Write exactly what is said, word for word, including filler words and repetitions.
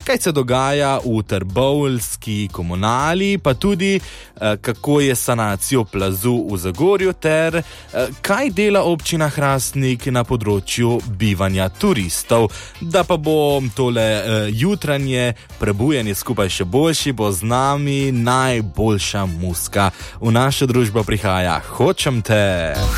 kaj se dogaja v trboveljski komunali, pa tudi kako je sanacijo plazu v Zagorju ter kaj dela občina Hrastnik na področju bivanja turistov. Da pa bo tole jutranje prebujanje skupaj še boljši, bo z nami najboljša muska. V našo družbo prihaja Hočem te!